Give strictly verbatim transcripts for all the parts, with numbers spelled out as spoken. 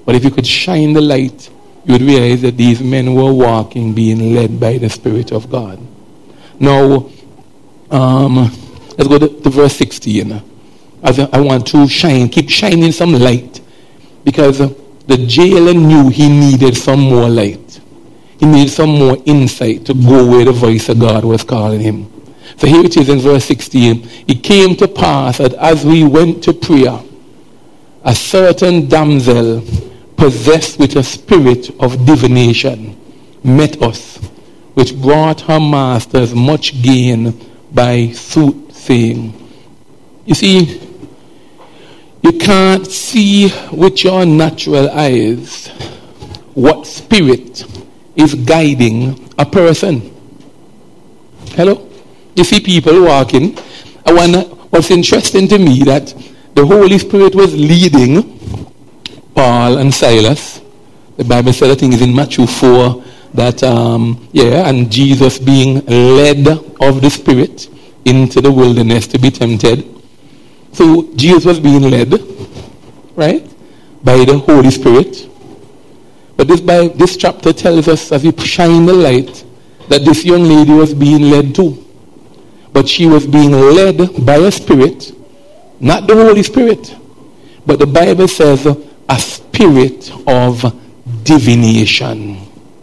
But if you could shine the light, you would realize that these men were walking, being led by the Spirit of God. Now, um, let's go to, to verse sixteen. As I want to shine, keep shining some light, because the jailer knew he needed some more light. He needed some more insight to go where the voice of God was calling him. So here it is in verse sixteen. It came to pass that as we went to prayer, a certain damsel possessed with a spirit of divination met us, which brought her masters much gain by soothsaying. You see, you can't see with your natural eyes what spirit is guiding a person. Hello? You see people walking. I wonder what's interesting to me, that the Holy Spirit was leading Paul and Silas. The Bible said, I think it's in Matthew four, that, um, yeah, and Jesus being led of the Spirit into the wilderness to be tempted. So Jesus was being led, right, by the Holy Spirit. But this, by, this chapter tells us, as we shine the light, that this young lady was being led too. But she was being led by a spirit, not the Holy Spirit, but the Bible says a spirit of divination.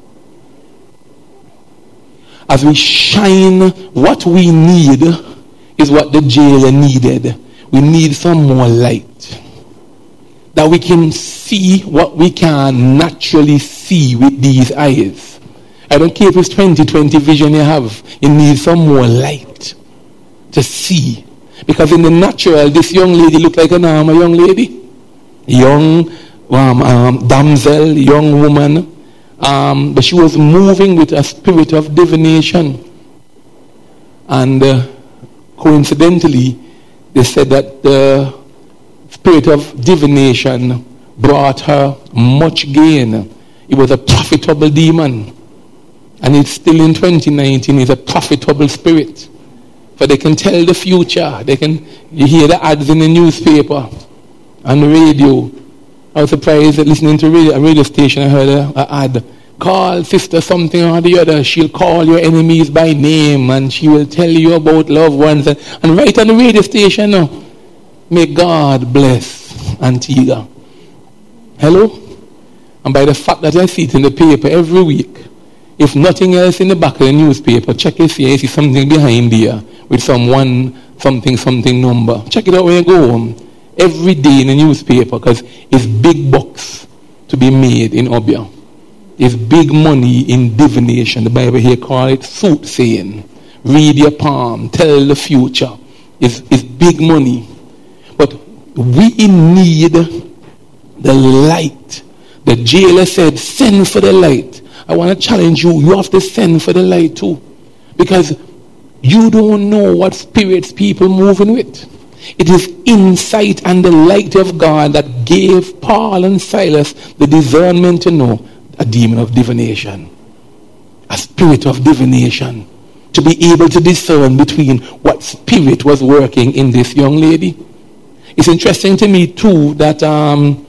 As we shine, what we need is what the jailer needed. We need some more light, that we can see what we can naturally see with these eyes. I don't care if it's twenty twenty vision you have. You need some more light to see. Because in the natural, this young lady looked like a normal young lady. Young um, um, damsel, young woman. Um, but she was moving with a spirit of divination. And uh, coincidentally, they said that the spirit of divination brought her much gain. It was a profitable demon. And it's still in twenty nineteen, it's a profitable spirit. For they can tell the future. They can, you hear the ads in the newspaper, on the radio. I was surprised that listening to radio, a radio station, I heard an ad. Call sister something or the other. She'll call your enemies by name and she will tell you about loved ones. And, and right on the radio station now, may God bless Antigua. Hello? And by the fact that I see it in the paper every week, if nothing else in the back of the newspaper, check it here, you see something behind there with some one something something number. Check it out when you go home. Every day in the newspaper, because it's big bucks to be made in Obeah. It's big money in divination. The Bible here calls it soothsaying. Read your palm, tell the future. It's, it's big money. But we need the light. The jailer said, send for the light. I want to challenge you. You have to send for the light too. Because you don't know what spirits people moving with. It is insight and the light of God that gave Paul and Silas the discernment to know a demon of divination. A spirit of divination. To be able to discern between what spirit was working in this young lady. It's interesting to me too that um,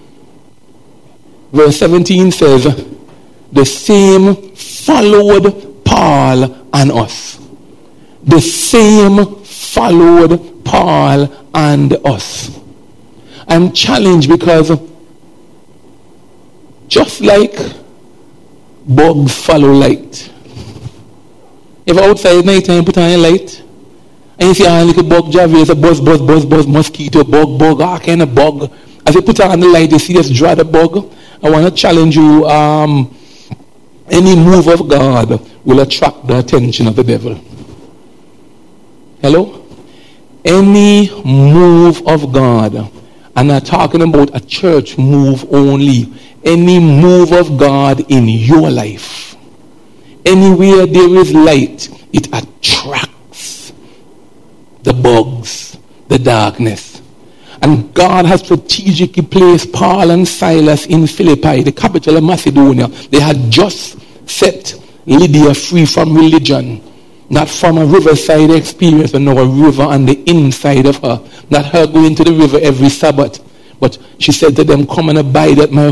verse seventeen says, the same followed Paul and us. The same followed Paul and us. I'm challenged because just like bugs follow light. If outside at night time put on a light and you see a little bug, Javier, a buzz, buzz, buzz, buzz, mosquito, bug, bug, all kind of bug. As you put on the light, you see this draw the bug. I want to challenge you, um, any move of God will attract the attention of the devil. Hello? Any move of God, and I'm talking about a church move only, any move of God in your life, anywhere there is light, it attracts the bugs, the darkness. And God has strategically placed Paul and Silas in Philippi, the capital of Macedonia. They had just set Lydia free from religion. Not from a riverside experience, but now a river on the inside of her. Not her going to the river every Sabbath. But she said to them, come and abide at my